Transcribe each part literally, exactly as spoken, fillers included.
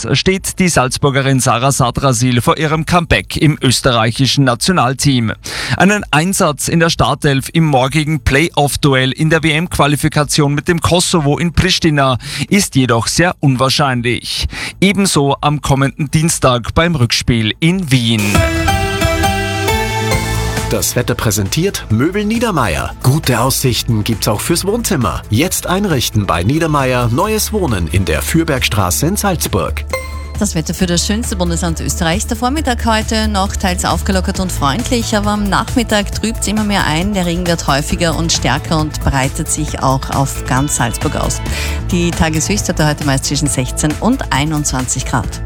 Platz steht die Salzburgerin Sarah Sadrasil vor ihrem Comeback im österreichischen Nationalteam. Einen Einsatz in der Startelf im morgigen Playoff-Duell in der W M-Qualifikation mit dem Kosovo in Pristina ist jedoch sehr unwahrscheinlich. Ebenso am kommenden Dienstag beim Rückspiel in Wien. Das Wetter präsentiert Möbel Niedermeyer. Gute Aussichten gibt's auch fürs Wohnzimmer. Jetzt einrichten bei Niedermeyer neues Wohnen in der Fürbergstraße in Salzburg. Das Wetter für das schönste Bundesland Österreichs. Der Vormittag heute noch teils aufgelockert und freundlich, aber am Nachmittag trübt es immer mehr ein. Der Regen wird häufiger und stärker und breitet sich auch auf ganz Salzburg aus. Die Tageshöchstwerte heute meist zwischen sechzehn und einundzwanzig Grad.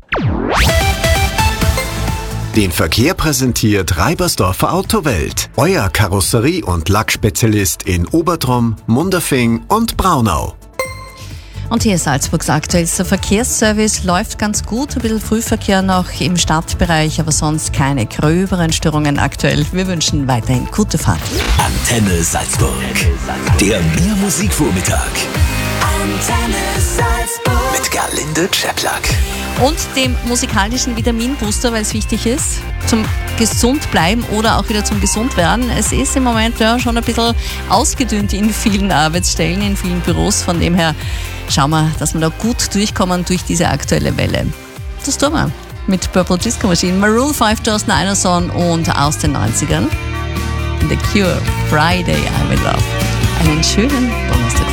Den Verkehr präsentiert Reibersdorfer Autowelt. Euer Karosserie- und Lackspezialist in Obertrum, Munderfing und Braunau. Und hier ist Salzburgs aktuellster Verkehrsservice. Läuft ganz gut, ein bisschen Frühverkehr noch im Stadtbereich, aber sonst keine gröberen Störungen aktuell. Wir wünschen weiterhin gute Fahrt. Antenne Salzburg. Der Mehr-Musik-Vormittag. Antenne Salzburg. Mit Gerlinde Czeplak. Und dem musikalischen Vitaminbooster, weil es wichtig ist, zum gesund bleiben oder auch wieder zum gesund werden. Es ist im Moment ja schon ein bisschen ausgedünnt in vielen Arbeitsstellen, in vielen Büros. Von dem her schauen wir, dass wir da gut durchkommen durch diese aktuelle Welle. Das tun wir mit Purple Disco Machine, Maroon fünf, Thorsten Einerson und aus den neunzigern The Cure, Friday I'm in Love. Einen schönen Donnerstag.